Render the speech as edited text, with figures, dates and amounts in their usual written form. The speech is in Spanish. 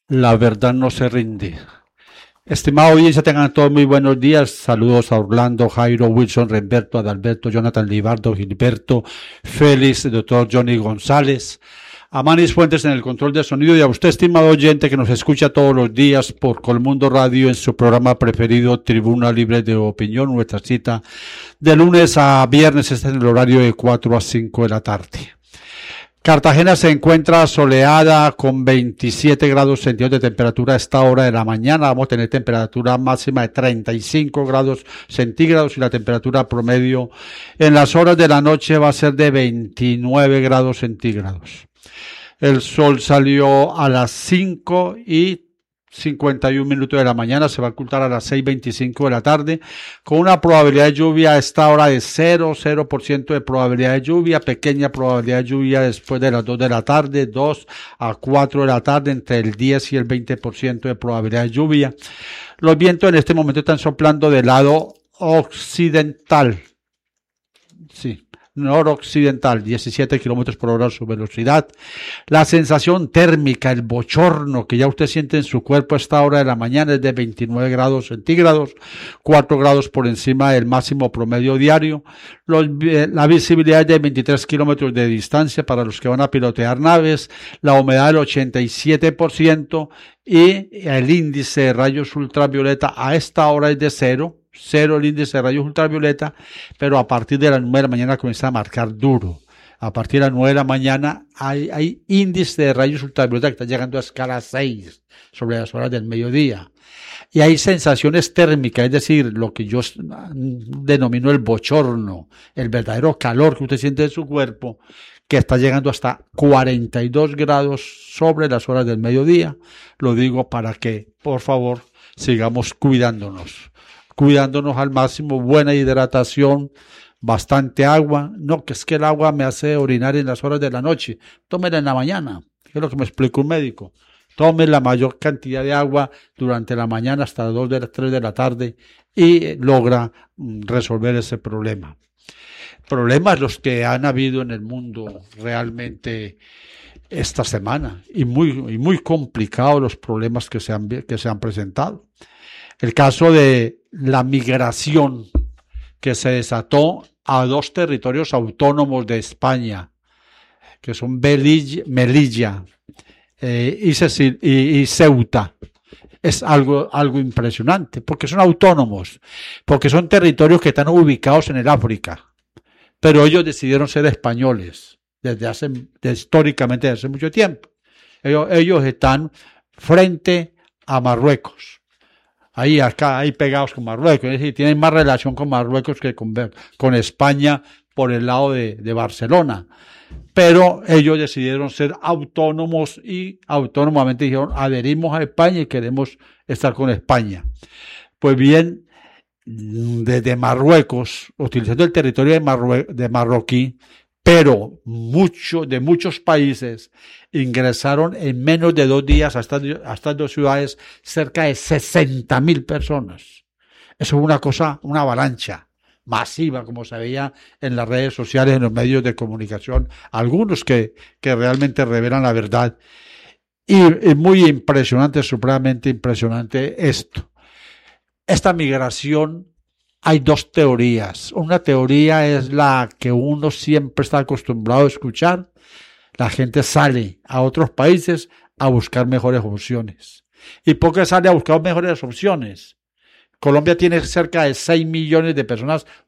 La verdad no se rinde. Estimado audiencia, tengan todos muy buenos días. Saludos a Orlando, Jairo, Wilson, Remberto, Adalberto, Jonathan Libardo, Gilberto, Félix, doctor Johnny González, a Manis Fuentes en el control de sonido y a usted, estimado oyente, que nos escucha todos los días por Colmundo Radio en su programa preferido, Tribuna Libre de Opinión, nuestra cita de lunes a viernes, este es el horario de 4 a 5 de la tarde. Cartagena se encuentra soleada con 27 grados centígrados de temperatura a esta hora de la mañana. Vamos a tener temperatura máxima de 35 grados centígrados y la temperatura promedio en las horas de la noche va a ser de 29 grados centígrados. El sol salió a las 5:51 de la mañana, se va a ocultar a las 6:25 de la tarde, con una probabilidad de lluvia a esta hora de 0% de probabilidad de lluvia, pequeña probabilidad de lluvia después de las 2 de la tarde, 2 a 4 de la tarde, entre el 10 y el 20% de probabilidad de lluvia. Los vientos en este momento están soplando del lado occidental, sí, noroccidental, 17 kilómetros por hora su velocidad. La sensación térmica, el bochorno que ya usted siente en su cuerpo a esta hora de la mañana es de 29 grados centígrados, 4 grados por encima del máximo promedio diario. La visibilidad es de 23 kilómetros de distancia para los que van a pilotear naves, la humedad del 87% y el índice de rayos ultravioleta a esta hora es de 0 el índice de rayos ultravioleta, pero a partir de las 9 de la mañana comienza a marcar duro. A partir de las 9 de la mañana hay índice de rayos ultravioleta que está llegando a escala 6 sobre las horas del mediodía. Y hay sensaciones térmicas, es decir, lo que yo denomino el bochorno, el verdadero calor que usted siente en su cuerpo, que está llegando hasta 42 grados sobre las horas del mediodía. Lo digo para que, por favor, sigamos cuidándonos al máximo, buena hidratación, bastante agua. No, que es que el agua me hace orinar en las horas de la noche. Tómela en la mañana, que es lo que me explicó un médico. Tome la mayor cantidad de agua durante la mañana hasta las 2 de las 3 de la tarde y logra resolver ese problema. Problemas los que han habido en el mundo realmente esta semana y muy complicados los problemas que se han presentado. El caso de la migración que se desató a dos territorios autónomos de España, que son Melilla y Ceuta. Es algo impresionante, porque son autónomos, porque son territorios que están ubicados en el África, pero ellos decidieron ser españoles históricamente desde hace mucho tiempo. Ellos están frente a Marruecos. Ahí pegados con Marruecos, es decir, tienen más relación con Marruecos que con España por el lado de Barcelona. Pero ellos decidieron ser autónomos y autónomamente dijeron, adherimos a España y queremos estar con España. Pues bien, desde Marruecos, utilizando el territorio de marroquí, pero de muchos países ingresaron en menos de 2 días a estas dos ciudades cerca de 60.000 personas. Eso es una avalancha masiva, como se veía en las redes sociales, en los medios de comunicación, algunos que realmente revelan la verdad. Y muy impresionante, supremamente impresionante esto. Esta migración, hay dos teorías. Una teoría es la que uno siempre está acostumbrado a escuchar. La gente sale a otros países a buscar mejores opciones. ¿Y por qué sale a buscar mejores opciones? Colombia tiene cerca de 6 millones de personas